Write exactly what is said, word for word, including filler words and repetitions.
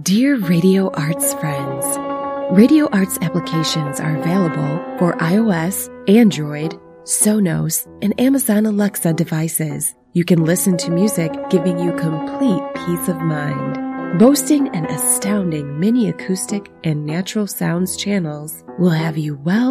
Dear Radio Arts friends, Radio Arts applications are available for iOS, Android, Sonos, and Amazon Alexa devices. You can listen to music giving you complete peace of mind. Boasting an astounding mini acoustic and natural sounds channels will have you well